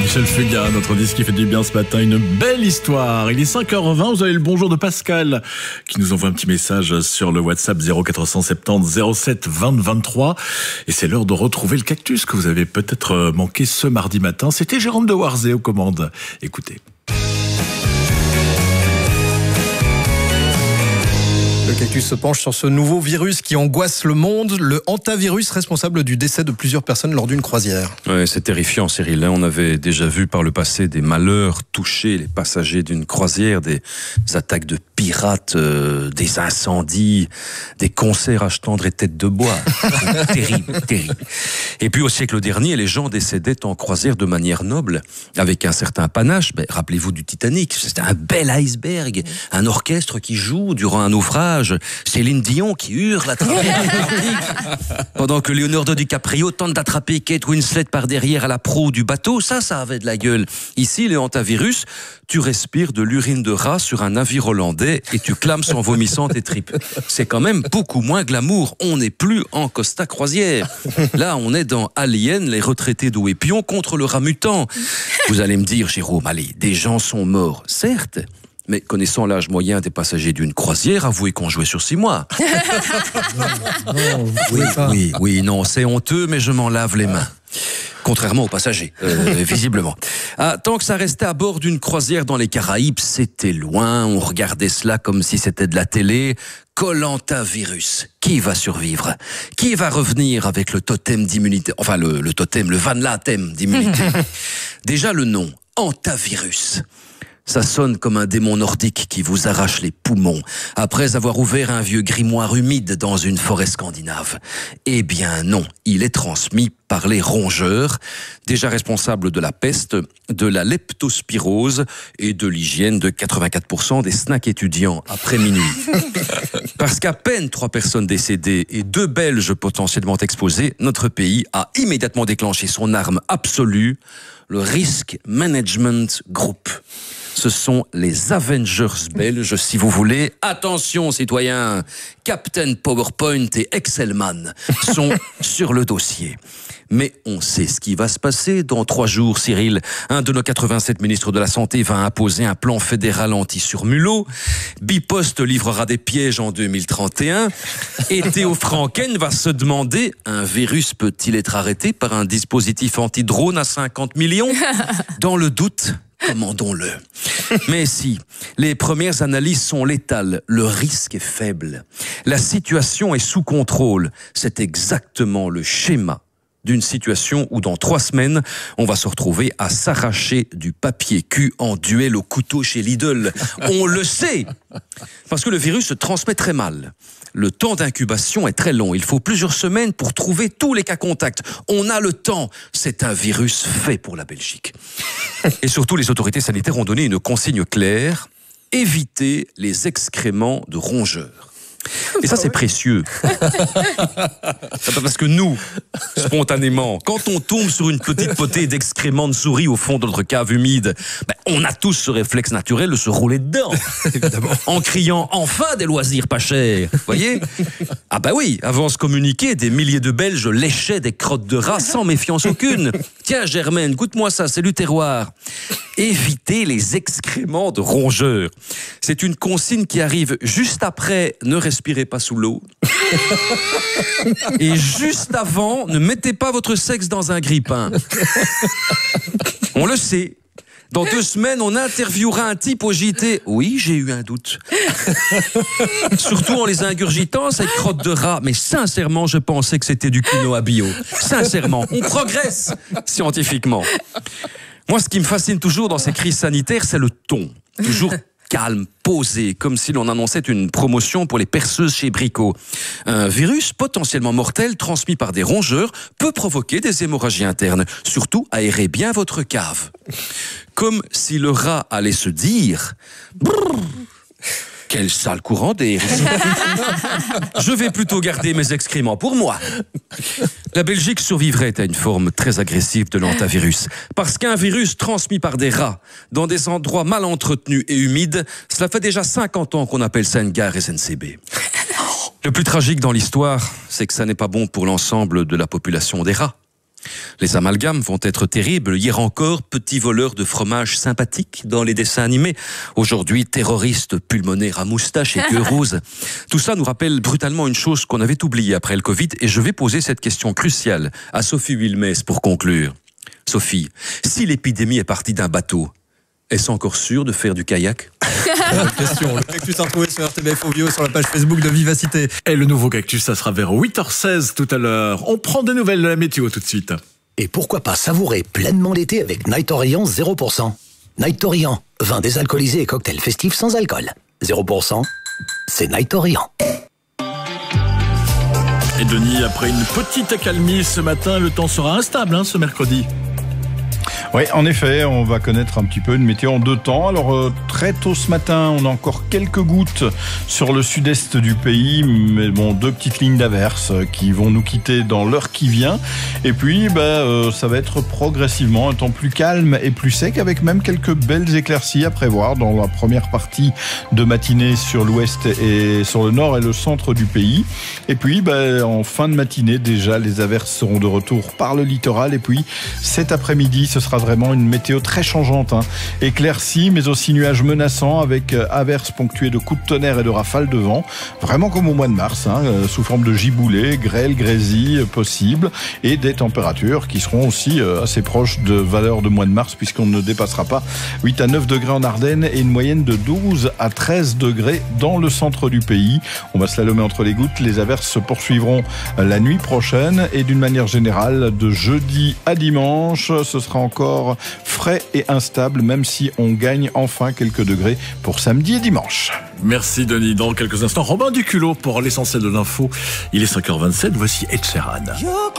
Michel Fugain, notre disque qui fait du bien ce matin, une belle histoire. Il est 5h20, vous avez le bonjour de Pascal qui nous envoie un petit message sur le WhatsApp 0470 07 20 23 et c'est l'heure de retrouver le cactus que vous avez peut-être manqué ce mardi matin. C'était Jérôme de Warzé aux commandes. Écoutez. Le cactus se penche sur ce nouveau virus qui angoisse le monde, le hantavirus responsable du décès de plusieurs personnes lors d'une croisière. Ouais, c'est terrifiant, Cyril. On avait déjà vu par le passé des malheurs toucher les passagers d'une croisière, des attaques de pirates, des incendies, des concerts à tendre et tête de bois. Terrible, terrible. Et puis au siècle dernier, les gens décédaient en croisière de manière noble, avec un certain panache. Rappelez-vous du Titanic, c'était un bel iceberg, un orchestre qui joue durant un naufrage. Céline Dion qui hurle à travers l'Atlantique, pendant que Leonardo DiCaprio tente d'attraper Kate Winslet par derrière à la proue du bateau. Ça avait de la gueule. Ici, le hantavirus, tu respires de l'urine de rat sur un navire hollandais et tu clames en vomissant tes tripes. C'est quand même beaucoup moins glamour. On n'est plus en Costa Croisière. Là, on est dans Alien, les retraités d'Ouépion contre le rat mutant. Vous allez me dire, Jérôme, allez, des gens sont morts, certes. Mais connaissant l'âge moyen des passagers d'une croisière, avouez qu'on jouait sur 6 mois. Non, c'est honteux, mais je m'en lave les mains. Contrairement aux passagers, visiblement. Tant que ça restait à bord d'une croisière dans les Caraïbes, c'était loin, on regardait cela comme si c'était de la télé. Koh-Lanta-virus, qui va survivre? Qui va revenir avec le totem d'immunité? Enfin, le totem, le Van Latem d'immunité. Déjà le nom, hantavirus. Ça sonne comme un démon nordique qui vous arrache les poumons après avoir ouvert un vieux grimoire humide dans une forêt scandinave. Eh bien non, il est transmis par les rongeurs, déjà responsables de la peste, de la leptospirose et de l'hygiène de 84% des snacks étudiants après minuit. Parce qu'à peine 3 personnes décédées et 2 Belges potentiellement exposés, notre pays a immédiatement déclenché son arme absolue, le Risk Management Group. Ce sont les Avengers belges, si vous voulez. Attention, citoyens, Captain PowerPoint et Excelman sont sur le dossier. Mais on sait ce qui va se passer dans 3 jours, Cyril. Un de nos 87 ministres de la Santé va imposer un plan fédéral anti-surmulot. Bipost livrera des pièges en 2031. Et Théo Franken va se demander, un virus peut-il être arrêté par un dispositif anti-drone à 50 millions? Dans le doute, commandons-le. Mais si, les premières analyses sont létales, le risque est faible. La situation est sous contrôle. C'est exactement le schéma d'une situation où dans 3 semaines, on va se retrouver à s'arracher du papier cul en duel au couteau chez Lidl. On le sait, parce que le virus se transmet très mal. Le temps d'incubation est très long. Il faut plusieurs semaines pour trouver tous les cas contacts. On a le temps. C'est un virus fait pour la Belgique. Et surtout, les autorités sanitaires ont donné une consigne claire. Éviter les excréments de rongeurs. Et ça, c'est précieux. Parce que nous, spontanément, quand on tombe sur une petite potée d'excréments de souris au fond de notre cave humide, on a tous ce réflexe naturel de se rouler dedans. Évidemment. En criant « Enfin des loisirs pas chers !» Vous voyez ? Ah bah oui, avant ce communiqué, des milliers de Belges léchaient des crottes de rats sans méfiance aucune. Tiens Germaine, goûte-moi ça, c'est du terroir. Éviter les excréments de rongeurs. C'est une consigne qui arrive juste après « Ne respirez pas sous l'eau ». Et juste avant, ne mettez pas votre sexe dans un grille-pain. On le sait. Dans 2 semaines, on interviewera un type au JT. Oui, j'ai eu un doute. Surtout en les ingurgitant, cette crotte de rat. Mais sincèrement, je pensais que c'était du quinoa bio. Sincèrement, on progresse scientifiquement. Moi, ce qui me fascine toujours dans ces crises sanitaires, c'est le ton. Toujours calme, posé, comme si l'on annonçait une promotion pour les perceuses chez Brico. Un virus potentiellement mortel transmis par des rongeurs peut provoquer des hémorragies internes. Surtout, aérez bien votre cave. Comme si le rat allait se dire... Quel sale courant d'air ici. Je vais plutôt garder mes excréments pour moi. La Belgique survivrait à une forme très agressive de l'hantavirus. Parce qu'un virus transmis par des rats dans des endroits mal entretenus et humides, cela fait déjà 50 ans qu'on appelle ça une gare SNCB. Le plus tragique dans l'histoire, c'est que ça n'est pas bon pour l'ensemble de la population des rats. Les amalgames vont être terribles. Hier encore, petit voleur de fromage sympathique dans les dessins animés. Aujourd'hui, terroriste pulmonaire à moustache et queue rose. Tout ça nous rappelle brutalement une chose qu'on avait oubliée après le Covid, et je vais poser cette question cruciale à Sophie Wilmès pour conclure. Sophie, si l'épidémie est partie d'un bateau, est-ce encore sûr de faire du kayak ? Question. Le cactus à retrouver sur RTBF Audio, sur la page Facebook de Vivacité. Et le nouveau cactus, ça sera vers 8h16 tout à l'heure. On prend des nouvelles de la météo tout de suite. Et pourquoi pas savourer pleinement l'été avec Night Orient 0%. Night Orient, vin désalcoolisé et cocktail festif sans alcool. 0%, c'est Night Orient. Et Denis, après une petite accalmie ce matin, le temps sera instable ce mercredi. Oui, en effet, on va connaître un petit peu une météo en deux temps. Alors, très tôt ce matin, on a encore quelques gouttes sur le sud-est du pays, mais bon, 2 petites lignes d'averses qui vont nous quitter dans l'heure qui vient. Et puis, ça va être progressivement un temps plus calme et plus sec, avec même quelques belles éclaircies à prévoir dans la première partie de matinée sur l'ouest et sur le nord et le centre du pays. Et puis, en fin de matinée, déjà, les averses seront de retour par le littoral. Et puis, cet après-midi, ce sera vraiment une météo très changeante, éclaircie mais aussi nuages menaçants avec averses ponctuées de coups de tonnerre et de rafales de vent, vraiment comme au mois de mars, sous forme de giboulées, grêle, grésille possible, et des températures qui seront aussi assez proches de valeurs de mois de mars, puisqu'on ne dépassera pas 8 à 9 degrés en Ardennes et une moyenne de 12 à 13 degrés dans le centre du pays. On va slalomer entre les gouttes. Les averses se poursuivront la nuit prochaine et d'une manière générale de jeudi à dimanche, ce sera encore frais et instable, même si on gagne enfin quelques degrés pour samedi et dimanche. Merci Denis. Dans quelques instants, Robin Duculot pour l'essentiel de l'info. Il est 5h27, voici Ed Sheeran.